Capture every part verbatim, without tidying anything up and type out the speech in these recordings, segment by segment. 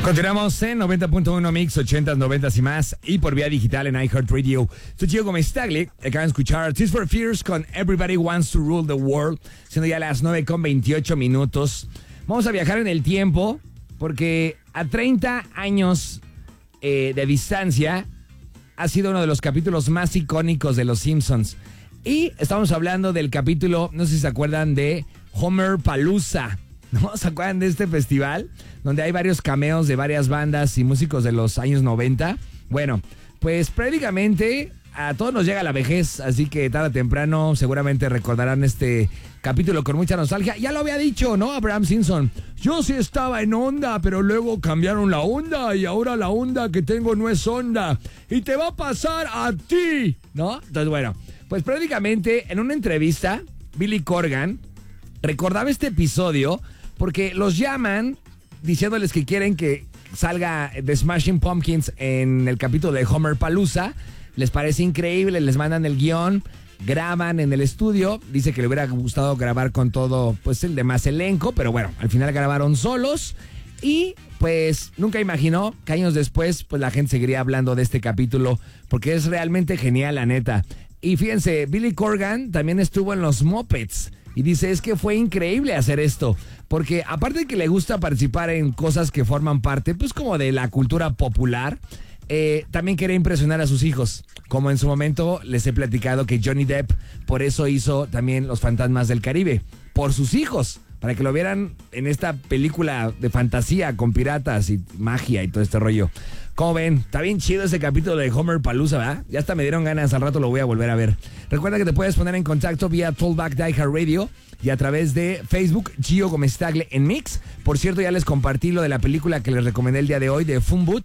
Continuamos en noventa punto uno Mix, ochentas, noventas y más, y por vía digital en iHeartRadio. Soy Gio Gómez Tagle, acaban de escuchar Tears for Fears con Everybody Wants to Rule the World, siendo ya las nueve con veintiocho minutos. Vamos a viajar en el tiempo, porque a treinta años eh, de distancia ha sido uno de los capítulos más icónicos de Los Simpsons. Y estamos hablando del capítulo, no sé si se acuerdan, de Homer Palooza. ¿No? ¿Se acuerdan de este festival? Donde hay varios cameos de varias bandas y músicos de los años noventa. Bueno, pues prácticamente a todos nos llega la vejez, así que tarde o temprano seguramente recordarán este capítulo con mucha nostalgia. Ya lo había dicho, ¿no? Abraham Simpson. Yo sí estaba en onda, pero luego cambiaron la onda y ahora la onda que tengo no es onda. Y te va a pasar a ti, ¿no? Entonces, bueno, pues prácticamente en una entrevista, Billy Corgan recordaba este episodio porque los llaman diciéndoles que quieren que salga The Smashing Pumpkins en el capítulo de Homer Palooza. Les parece increíble, les mandan el guión, graban en el estudio. Dice que le hubiera gustado grabar con todo, pues, el demás elenco, pero bueno, al final grabaron solos. Y pues nunca imaginó que años después, pues la gente seguiría hablando de este capítulo porque es realmente genial, la neta. Y fíjense, Billy Corgan también estuvo en los Muppets. Y dice, es que fue increíble hacer esto, porque aparte de que le gusta participar en cosas que forman parte, pues como de la cultura popular, eh, también quería impresionar a sus hijos. Como en su momento les he platicado que Johnny Depp por eso hizo también Los Fantasmas del Caribe, por sus hijos, para que lo vieran en esta película de fantasía con piratas y magia y todo este rollo. ¿Cómo ven? Está bien chido ese capítulo de Homer Palooza, ¿verdad? Ya hasta me dieron ganas, al rato lo voy a volver a ver. Recuerda que te puedes poner en contacto vía Tollback de iHeartRadio y a través de Facebook, Gio Gómez Tagle en Mix. Por cierto, ya les compartí lo de la película que les recomendé el día de hoy, de Funboot.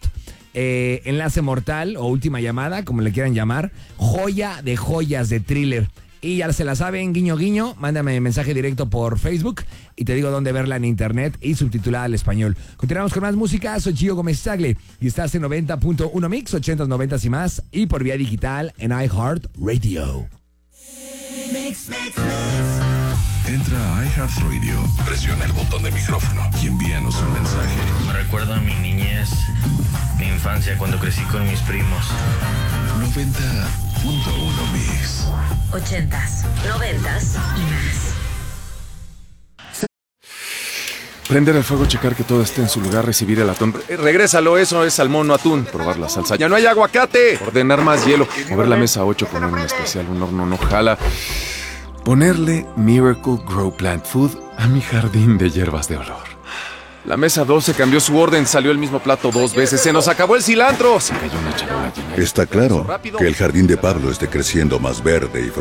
Eh, Enlace Mortal o Última Llamada, como le quieran llamar. Joya de joyas de thriller. Y ya se la saben, guiño guiño, mándame mensaje directo por Facebook y te digo dónde verla en internet y subtitulada al español. Continuamos con más música, soy Gio Gómez Tagle y estás en noventa punto uno Mix, ochentas, noventas y más, y por vía digital en iHeartRadio. Mix, mix, mix. Entra a iHeartRadio, presiona el botón de micrófono y envíanos un mensaje. Me recuerda a mi niñez, mi infancia cuando crecí con mis primos. noventa punto uno Mix. Ochentas, noventas y más. Prender el fuego, checar que todo esté en su lugar, recibir el atún. Eh, regrésalo, eso es salmón, no atún. Probar la salsa. ¡Ya no hay aguacate! Ordenar más hielo. Mover la mesa a ocho, poner un especial, un horno no jala. Ponerle Miracle Grow Plant Food a mi jardín de hierbas de olor. La mesa doce cambió su orden, salió el mismo plato dos veces. ¡Se nos acabó el cilantro! Se cayó una charola llena. Está claro que el jardín de Pablo esté creciendo más verde y